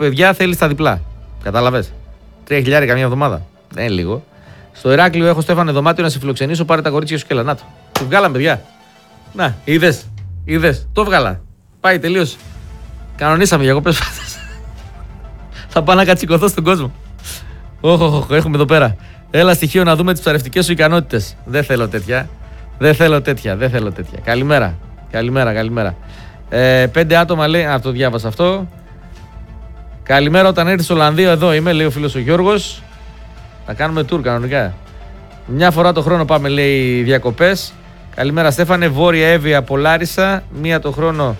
παιδιά, θέλει τα διπλά. Κατάλαβες. 3.000 καμιά εβδομάδα. Δεν είναι λίγο. Στο Ηράκλειο έχω, Στέφανε, δωμάτιο να σε φιλοξενήσω. Πάρε τα κορίτσια σου και έλα. Να το. Του βγάλαμε, παιδιά. Να, είδες. Το βγάλα. Πάει, τελείωσε. Κανονίσαμε διακοπές. Θα πάω να κατσικωθώ στον κόσμο. Όχι, έχουμε εδώ πέρα. Έλα στοιχείο να δούμε τις ψαρευτικές σου ικανότητες. Δεν θέλω τέτοια. Καλημέρα. 5 άτομα λέει. Α, το διάβασα αυτό. Καλημέρα, όταν έρθει στο Ολλανδίο, εδώ είμαι, λέει ο φίλος ο Γιώργος. Θα κάνουμε tour κανονικά. Μια φορά το χρόνο πάμε, λέει, διακοπές. Καλημέρα, Στέφανε. Βόρεια Εύβοια από Λάρισα. Μία το χρόνο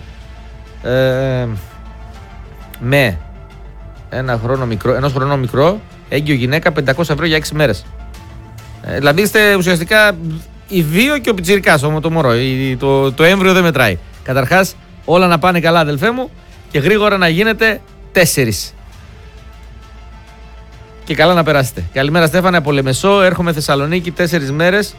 με ενός χρονών μικρό. Έγκυο γυναίκα, 500 ευρώ για 6 μέρες. Δηλαδή είστε ουσιαστικά οι δύο και ο πιτσιρικάς, το μωρό. Το έμβριο δεν μετράει. Καταρχάς, όλα να πάνε καλά, αδελφέ μου, και γρήγορα να γίνετε 4. Και καλά να περάσετε. Καλημέρα, Στέφανε, από Λεμεσό. Έρχομαι Θεσσαλονίκη 4 μέρες.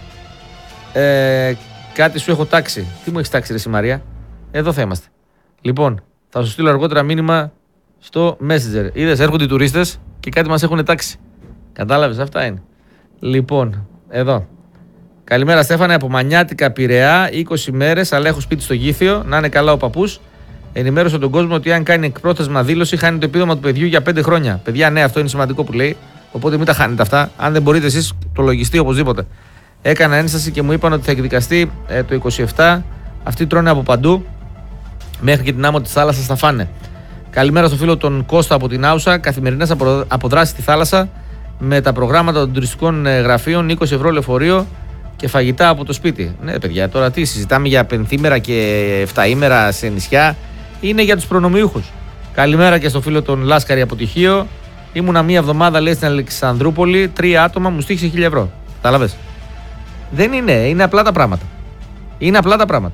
Κάτι σου έχω τάξει. Τι μου έχεις τάξει, ρε εσύ, Μαρία? Εδώ θα είμαστε. Λοιπόν, θα σου στείλω αργότερα μήνυμα στο Messenger. Είδες, έρχονται οι τουρίστες και κάτι μας έχουν τάξει. Κατάλαβες, αυτά είναι. Λοιπόν, εδώ. Καλημέρα, Στέφανε, από Μανιάτικα, Πειραιά. 20 μέρες, αλλά έχω σπίτι στο Γήθιο. Να είναι καλά ο παππούς. Ενημέρωσε τον κόσμο ότι αν κάνει εκπρόθεσμα δήλωση, χάνει το επίδομα του παιδιού για 5 χρόνια. Παιδιά, ναι, αυτό είναι σημαντικό που λέει. Οπότε μην τα χάνετε αυτά. Αν δεν μπορείτε εσείς, το λογιστή οπωσδήποτε. Έκανα ένσταση και μου είπαν ότι θα εκδικαστεί το 27. Αυτοί τρώνε από παντού. Μέχρι και την άμμο της θάλασσας θα φάνε. Καλημέρα στο φίλο τον Κώστα από την Άουσα. Καθημερινές αποδράσεις στη θάλασσα με τα προγράμματα των τουριστικών γραφείων. 20 ευρώ λεωφορείο και φαγητά από το σπίτι. Ναι, παιδιά, τώρα τι συζητάμε για πενθήμερα και 7ήμερα σε νησιά? Είναι για τους προνομιούχους. Καλημέρα και στο φίλο τον Λάσκαρη από Τυχείο. Ήμουνα μία εβδομάδα, λέει, στην Αλεξανδρούπολη. 3 άτομα, μου στήχησε 1.000 ευρώ. Κατάλαβες. Δεν είναι απλά τα πράγματα.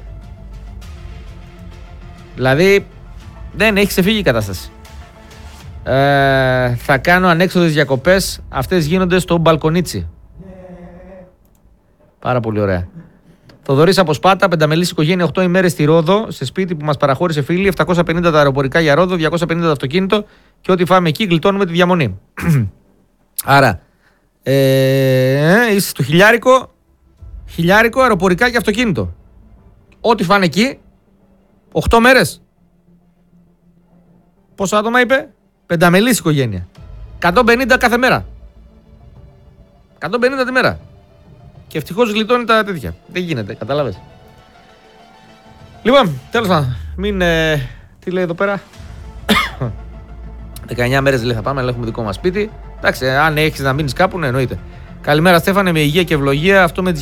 Δηλαδή, δεν έχει ξεφύγει η κατάσταση. Θα κάνω ανέξοδες διακοπές. Αυτές γίνονται στο Μπαλκονίτσι. Πάρα πολύ ωραία. Θοδωρής από Σπάτα, πενταμελής οικογένεια, 8 ημέρες στη Ρόδο, σε σπίτι που μας παραχώρησε φίλη, 750 τα αεροπορικά για Ρόδο, 250 το αυτοκίνητο και ό,τι φάμε εκεί γλιτώνουμε τη διαμονή. Άρα, είσαι στο χιλιάρικο αεροπορικά και αυτοκίνητο. Ό,τι φάνε εκεί, 8 μέρες. Πόσα άτομα είπε? Πενταμελής οικογένεια. 150 κάθε μέρα. 150 τη μέρα. Και ευτυχώς γλιτώνει τα τέτοια. Δεν γίνεται, κατάλαβες. Λοιπόν, τέλος πάντων. Τι λέει εδώ πέρα? 19 μέρες λέει θα πάμε, αλλά έχουμε δικό μας σπίτι. Εντάξει, αν έχεις να μείνεις κάπου, ναι, εννοείται. Καλημέρα, Στέφανε, με υγεία και ευλογία. Αυτό με τις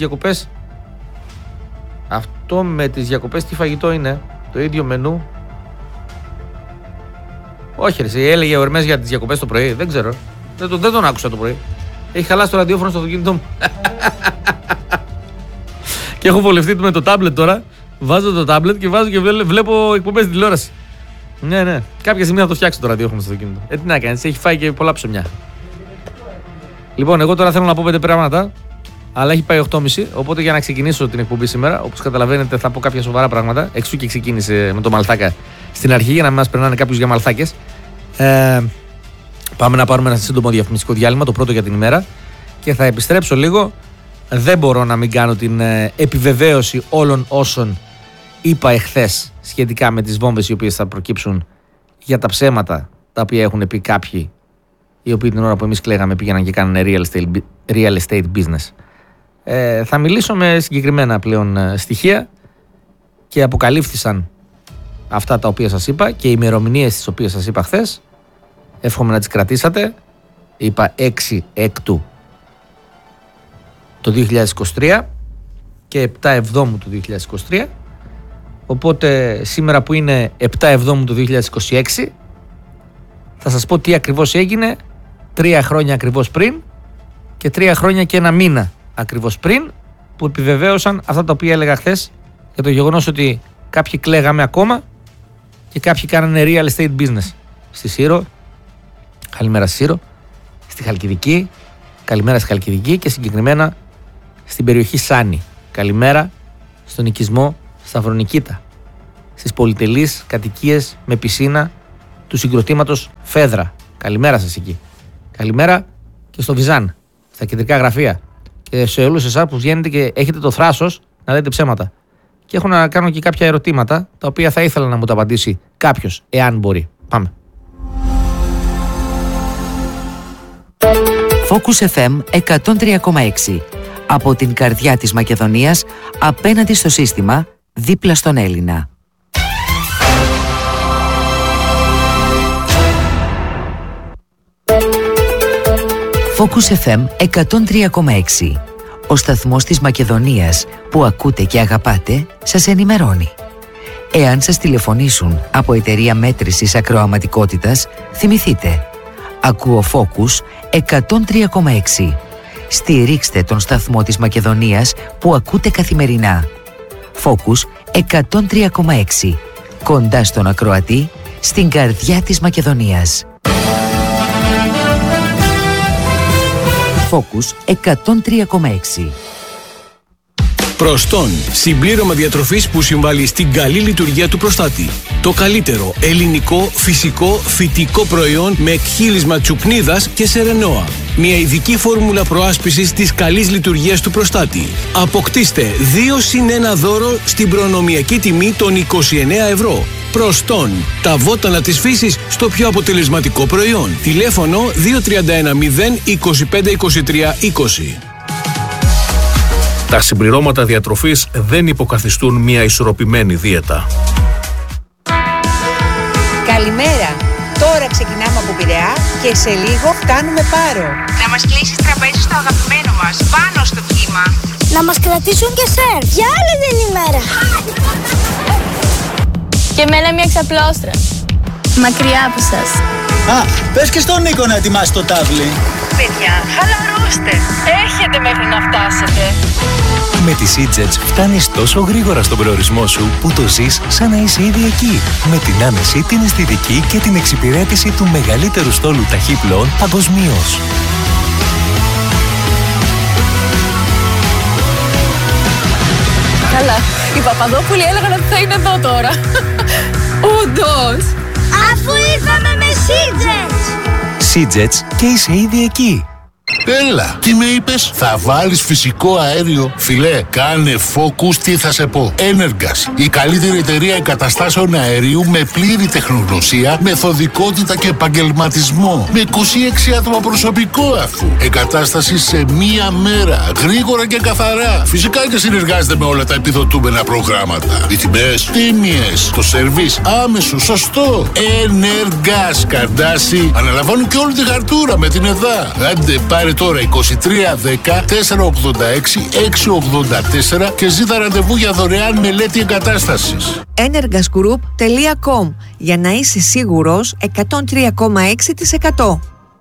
διακοπές. Τι φαγητό είναι? Το ίδιο μενού? Όχι, ρε, έλεγε ο Ερμές για τις διακοπές το πρωί. Δεν ξέρω. Δεν τον άκουσα το πρωί. Έχει χαλάσει το ραδιόφωνο στο αυτοκίνητό μου. Και έχω βολευτεί με το τάμπλετ τώρα. Βάζω το τάμπλετ και βλέπω εκπομπές τηλεόραση. Ναι. Κάποια στιγμή θα το φτιάξω το ραδιόφωνο στο αυτοκίνητο. Τι να κάνεις, έχει φάει και πολλά ψωμιά. Λοιπόν, εγώ τώρα θέλω να πω 5 πράγματα. Αλλά έχει πάει 8.30. Οπότε για να ξεκινήσω την εκπομπή σήμερα, όπως καταλαβαίνετε, θα πω κάποια σοβαρά πράγματα. Εξού και ξεκίνησε με το μαλθάκα στην αρχή, για να μην μας περνάνε κάποιους για μαλθάκες. Πάμε να πάρουμε ένα σύντομο διαφημιστικό διάλειμμα, το πρώτο για την ημέρα. Και θα επιστρέψω λίγο. Δεν μπορώ να μην κάνω την επιβεβαίωση όλων όσων είπα εχθές σχετικά με τις βόμβες οι οποίες θα προκύψουν, για τα ψέματα τα οποία έχουν πει κάποιοι, οι οποίοι την ώρα που εμείς κλαίγαμε πήγαιναν και κάνανε real estate business. Θα μιλήσω με συγκεκριμένα πλέον στοιχεία και αποκαλύφθησαν αυτά τα οποία σας είπα και οι ημερομηνίες τις οποίες σας είπα χθες. Εύχομαι να τις κρατήσατε. Είπα 6 Έκτου το 2023 και 7 Εβδόμου του 2023. Οπότε σήμερα που είναι 7 Εβδόμου του 2026 θα σας πω τι ακριβώς έγινε 3 χρόνια ακριβώς πριν και 3 χρόνια και 1 μήνα ακριβώς πριν, που επιβεβαίωσαν αυτά τα οποία έλεγα χθες για το γεγονός ότι κάποιοι κλαίγαμε ακόμα και κάποιοι κάνανε real estate business στη Σύρο. Καλημέρα στη Σύρο, στη Χαλκιδική, καλημέρα στη Χαλκιδική και συγκεκριμένα στην περιοχή Σάνη. Καλημέρα στον οικισμό Σταυρονικήτα, στις πολυτελείς κατοικίες με πισίνα του συγκροτήματος Φέδρα. Καλημέρα σας εκεί. Καλημέρα και στο Βυζάν, στα κεντρικά γραφεία. Και σε όλους εσάς που βγαίνετε και έχετε το θράσος να λέτε ψέματα. Και έχω να κάνω και κάποια ερωτήματα, τα οποία θα ήθελα να μου τα απαντήσει κάποιος, εάν μπορεί. Πάμε. Focus FM 103,6. Από την καρδιά της Μακεδονίας, απέναντι στο σύστημα, δίπλα στον Έλληνα. Focus FM 103,6. Ο σταθμός της Μακεδονίας που ακούτε και αγαπάτε σας ενημερώνει. Εάν σας τηλεφωνήσουν από εταιρεία μέτρησης ακροαματικότητας, θυμηθείτε. Ακούω Focus 103,6. Στηρίξτε τον σταθμό της Μακεδονίας που ακούτε καθημερινά. Focus 103,6. Κοντά στον ακροατή, στην καρδιά της Μακεδονίας. Focus 103,6. Προστόν, συμπλήρωμα διατροφής που συμβάλλει στην καλή λειτουργία του προστάτη. Το καλύτερο ελληνικό, φυσικό, φυτικό προϊόν με εκχύλισμα τσουκνίδας και σερενόα. Μια ειδική φόρμουλα προάσπισης της καλής λειτουργίας του προστάτη. Αποκτήστε 2+1 δώρο στην προνομιακή τιμή των 29 ευρώ. Προστόν, τα βότανα της φύσης στο πιο αποτελεσματικό προϊόν. Τηλέφωνο 2310 25 23 20. Τα συμπληρώματα διατροφής δεν υποκαθιστούν μια ισορροπημένη δίαιτα. Καλημέρα. Τώρα ξεκινάμε από Πειραιά και σε λίγο φτάνουμε Πάρο. Να μας κλείσεις τραπέζι στο αγαπημένο μας, πάνω στο κύμα. Να μας κρατήσουν και σερφ για άλλη την ημέρα. Και εμένα μια ξαπλώστρα. Μακριά από σας. Πες και στον Νίκο να ετοιμάσει το τάβλι. Παιδιά, χαλαρώστε. Έχετε μέχρι να φτάσετε. Με τη SeaJets φτάνεις τόσο γρήγορα στον προορισμό σου που το ζεις σαν να είσαι ήδη εκεί. Με την άμεση, την αισθητική και την εξυπηρέτηση του μεγαλύτερου στόλου ταχύπλοων παγκοσμίως. Καλά, οι Παπαδόπουλοι έλεγαν ότι θα είναι εδώ τώρα. Όντως. Αφού ήρθαμε με SeaJets. SeaJets και είσαι ήδη εκεί. Έλα, τι με είπες? Θα βάλεις φυσικό αέριο? Φιλέ, κάνε Focus, τι θα σε πω. Energas, η καλύτερη εταιρεία εγκαταστάσεων αερίου με πλήρη τεχνογνωσία, μεθοδικότητα και επαγγελματισμό. Με 26 άτομα προσωπικό αφού. Εγκατάσταση σε μία μέρα, γρήγορα και καθαρά. Φυσικά και συνεργάζεται με όλα τα επιδοτούμενα προγράμματα. Οι τιμές τίμιες, το σερβίς άμεσο, σωστό. Energas, Καρντάση, αναλαμβάνουν και όλη τη χαρτούρα με την ΕΔΑ. Άντε, πάρε τώρα 2310 486 684 και ζήτα ραντεβού για δωρεάν μελέτη εγκατάστασης. energasgroup.com για να είσαι σίγουρος 103,6%.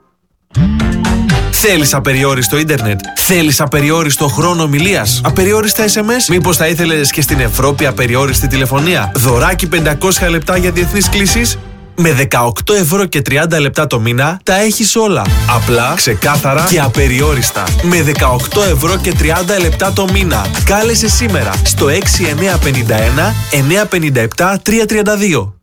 Θέλεις απεριόριστο ίντερνετ? Θέλεις απεριόριστο χρόνο ομιλίας? Απεριόριστα SMS? Μήπως θα ήθελες και στην Ευρώπη απεριόριστη τηλεφωνία? Δωράκι 500 λεπτά για διεθνείς κλήσεις? Με 18 ευρώ και 30 λεπτά το μήνα τα έχεις όλα. Απλά, ξεκάθαρα και απεριόριστα. Με 18 ευρώ και 30 λεπτά το μήνα. Κάλεσε σήμερα στο 6951 957 332.